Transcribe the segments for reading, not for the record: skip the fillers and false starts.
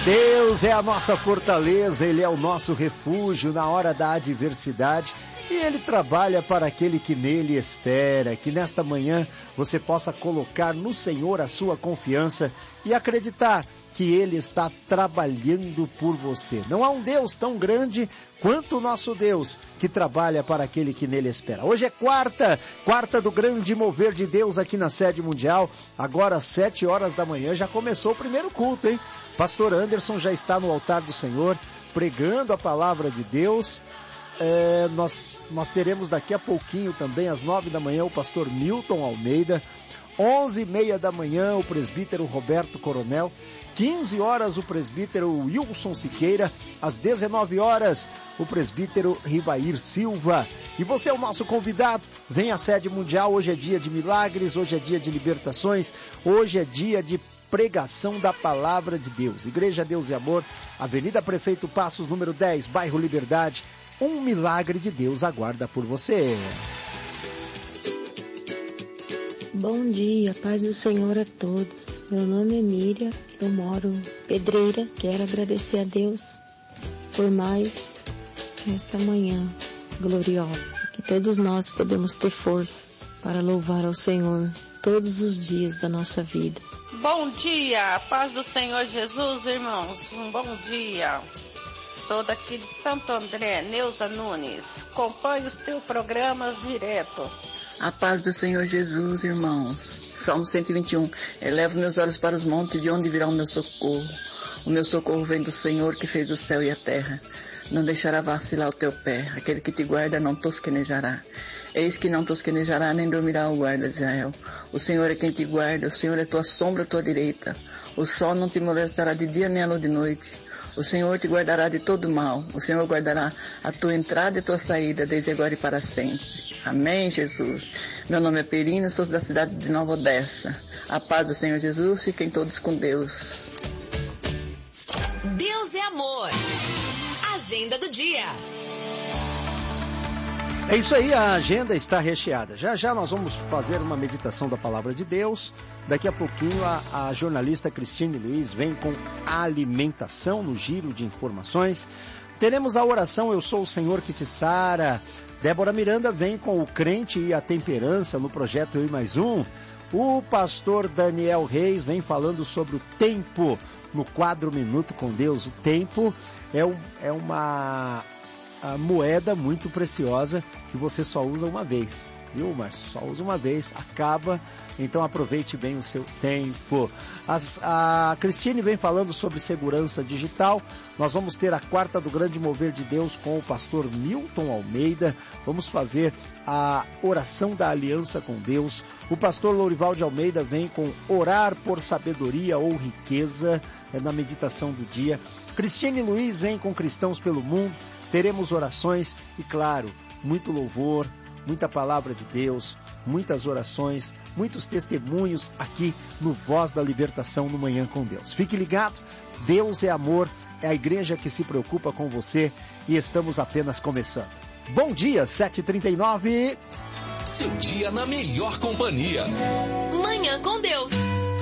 Deus é a nossa fortaleza, Ele é o nosso refúgio na hora da adversidade e Ele trabalha para aquele que nele espera. Que nesta manhã você possa colocar no Senhor a sua confiança e acreditar que Ele está trabalhando por você. Não há um Deus tão grande quanto o nosso Deus, que trabalha para aquele que nele espera. Hoje é quarta do grande mover de Deus aqui na sede mundial. Agora às 7 horas da manhã já começou o primeiro culto, hein? Pastor Anderson já está no altar do Senhor, pregando a palavra de Deus. Nós teremos daqui a pouquinho também, às 9 da manhã, o pastor Milton Almeida. 11h30 da manhã, o presbítero Roberto Coronel. 15 horas, o presbítero Wilson Siqueira. Às 19 horas, o presbítero Ribair Silva. E você é o nosso convidado. Vem à sede mundial. Hoje é dia de milagres, hoje é dia de libertações, hoje é dia de pregação da palavra de Deus. Igreja Deus e Amor, Avenida Prefeito Passos, número 10, bairro Liberdade. Um milagre de Deus aguarda por você. Bom dia, paz do Senhor a todos. Meu nome é Miriam, eu moro em Pedreira. Quero agradecer a Deus por mais esta manhã gloriosa. Que todos nós podemos ter força para louvar ao Senhor todos os dias da nossa vida. Bom dia, paz do Senhor Jesus, irmãos. Um bom dia. Sou daqui de Santo André, Neuza Nunes. Acompanho os teus programas direto. A paz do Senhor Jesus, irmãos. Salmo 121. Elevo meus olhos para os montes, de onde virá o meu socorro. O meu socorro vem do Senhor, que fez o céu e a terra. Não deixará vacilar o teu pé. Aquele que te guarda não tosquenejará. Eis que não tosquenejará, nem dormirá o guarda de Israel. O Senhor é quem te guarda. O Senhor é tua sombra à tua direita. O sol não te molestará de dia, nem a lua de noite. O Senhor te guardará de todo mal. O Senhor guardará a tua entrada e a tua saída, desde agora e para sempre. Amém, Jesus. Meu nome é Perina, sou da cidade de Nova Odessa. A paz do Senhor Jesus, fiquem todos com Deus. Deus é amor. Agenda do dia. É isso aí, a agenda está recheada. Já já nós vamos fazer uma meditação da palavra de Deus. Daqui a pouquinho a jornalista Cristine Luiz vem com a alimentação no giro de informações. Teremos a oração Eu Sou o Senhor que te sara. Débora Miranda vem com o crente e a temperança no projeto Eu e Mais Um. O pastor Daniel Reis vem falando sobre o tempo no quadro Minuto com Deus. O tempo é uma moeda muito preciosa que você só usa uma vez. Viu, Márcio? Só usa uma vez, acaba, então aproveite bem o seu tempo. A Cristine vem falando sobre segurança digital. Nós vamos ter a quarta do grande mover de Deus com o pastor Milton Almeida. Vamos fazer a oração da aliança com Deus. O pastor Lourival de Almeida vem com orar por sabedoria ou riqueza, na meditação do dia. Cristine Luiz vem com cristãos pelo mundo. Teremos orações e, claro, muito louvor, muita palavra de Deus, muitas orações, muitos testemunhos aqui no Voz da Libertação no Manhã com Deus. Fique ligado, Deus é amor, é a igreja que se preocupa com você e estamos apenas começando. Bom dia, 7h39. Seu dia na melhor companhia. Manhã com Deus.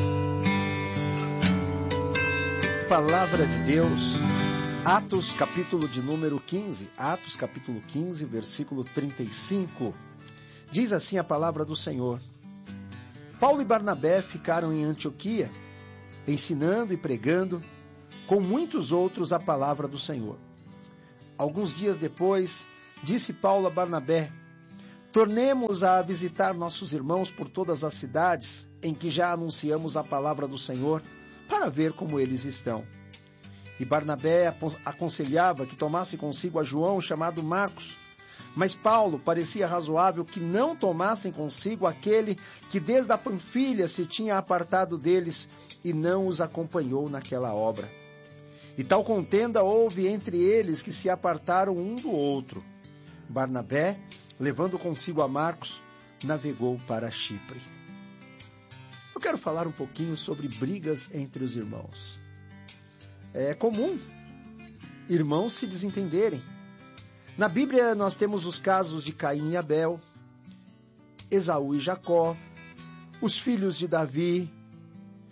Palavra de Deus. Atos, capítulo de número 15, Atos, capítulo 15, versículo 35. Diz assim a palavra do Senhor. Paulo e Barnabé ficaram em Antioquia, ensinando e pregando, com muitos outros, a palavra do Senhor. Alguns dias depois, disse Paulo a Barnabé, tornemos a visitar nossos irmãos por todas as cidades em que já anunciamos a palavra do Senhor, para ver como eles estão. E Barnabé aconselhava que tomasse consigo a João, chamado Marcos. Mas Paulo parecia razoável que não tomassem consigo aquele que desde a Panfilha se tinha apartado deles e não os acompanhou naquela obra. E tal contenda houve entre eles que se apartaram um do outro. Barnabé, levando consigo a Marcos, navegou para Chipre. Eu quero falar um pouquinho sobre brigas entre os irmãos. É comum irmãos se desentenderem. Na Bíblia nós temos os casos de Caim e Abel, Esaú e Jacó, os filhos de Davi,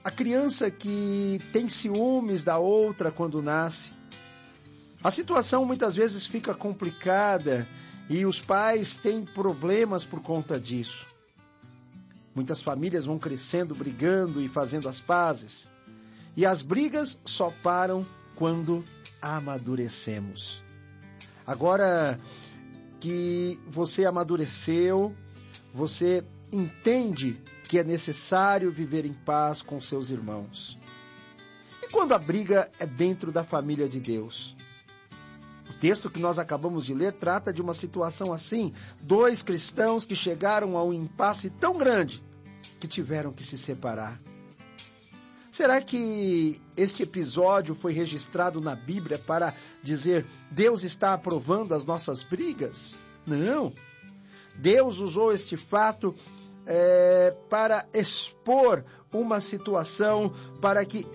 A criança que tem ciúmes da outra quando nasce. A situação muitas vezes fica complicada e os pais têm problemas por conta disso. Muitas famílias vão crescendo, brigando e fazendo as pazes. E as brigas só param quando amadurecemos. Agora que você amadureceu, você entende que é necessário viver em paz com seus irmãos. E quando a briga é dentro da família de Deus? O texto que nós acabamos de ler trata de uma situação assim. 2 cristãos que chegaram a um impasse tão grande que tiveram que se separar. Será que este episódio foi registrado na Bíblia para dizer Deus está aprovando as nossas brigas? Não. Deus usou este fato para expor uma situação para que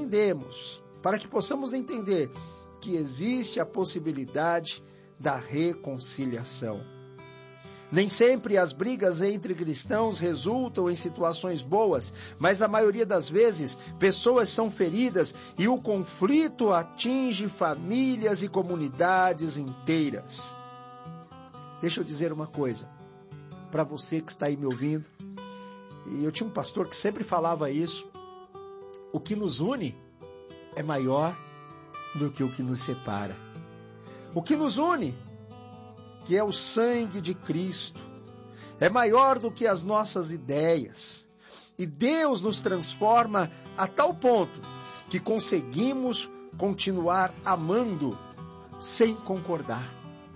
possamos entender que existe a possibilidade da reconciliação. Nem sempre as brigas entre cristãos resultam em situações boas, mas na maioria das vezes pessoas são feridas e o conflito atinge famílias e comunidades inteiras. Deixa eu dizer uma coisa para você que está aí me ouvindo. E eu tinha um pastor que sempre falava isso. O que nos une é maior do que o que nos separa. O que nos une, que é o sangue de Cristo, é maior do que as nossas ideias. E Deus nos transforma a tal ponto que conseguimos continuar amando sem concordar.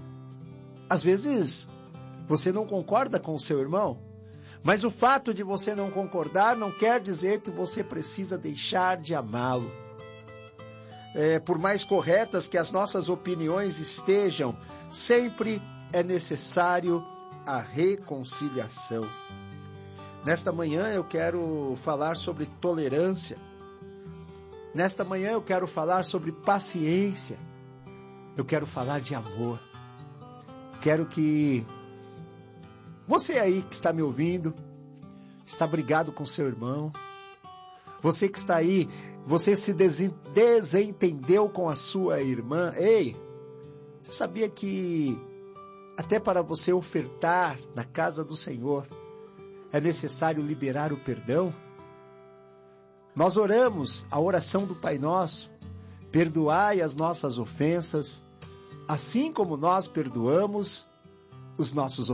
Às vezes, você não concorda com o seu irmão, mas o fato de você não concordar não quer dizer que você precisa deixar de amá-lo. Por mais corretas que as nossas opiniões estejam, sempre é necessário a reconciliação. Nesta manhã eu quero falar sobre tolerância. Nesta manhã eu quero falar sobre paciência. Eu quero falar de amor. Quero que você aí que está me ouvindo, está brigado com seu irmão. Você que está aí, você se desentendeu com a sua irmã. Ei, você sabia que até para você ofertar na casa do Senhor, é necessário liberar o perdão? Nós oramos a oração do Pai Nosso, perdoai as nossas ofensas, assim como nós perdoamos os nossos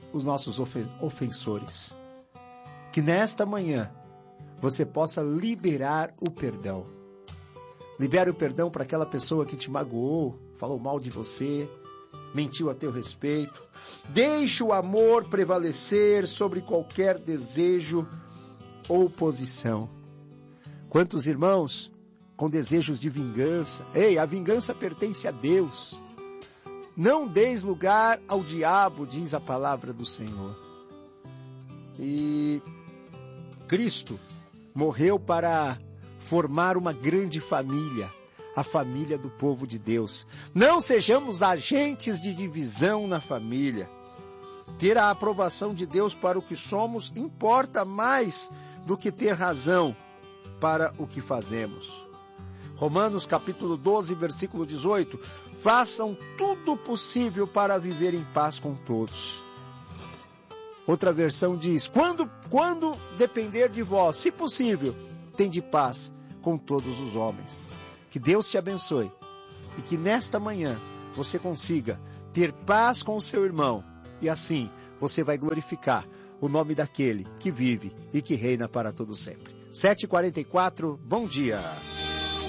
ofensores. Que nesta manhã você possa liberar o perdão. Libere o perdão para aquela pessoa que te magoou, falou mal de você, mentiu a teu respeito. Deixe o amor prevalecer sobre qualquer desejo ou posição. Quantos irmãos com desejos de vingança? Ei, a vingança pertence a Deus. Não deis lugar ao diabo, diz a palavra do Senhor. E Cristo morreu para formar uma grande família, a família do povo de Deus. Não sejamos agentes de divisão na família. Ter a aprovação de Deus para o que somos importa mais do que ter razão para o que fazemos. Romanos capítulo 12, versículo 18. Façam tudo possível para viver em paz com todos. Outra versão diz, quando depender de vós, se possível, tende paz com todos os homens. Que Deus te abençoe e que nesta manhã você consiga ter paz com o seu irmão e assim você vai glorificar o nome daquele que vive e que reina para todo sempre. 7h44, bom dia.